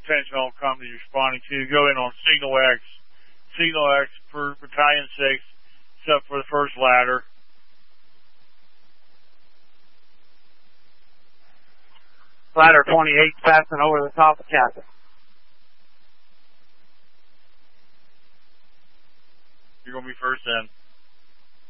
attention all companies responding to. Go in on Signal X. Signal X for Battalion 6, except for the first ladder. Ladder 28 passing over the top of Captain. You're going to be first in.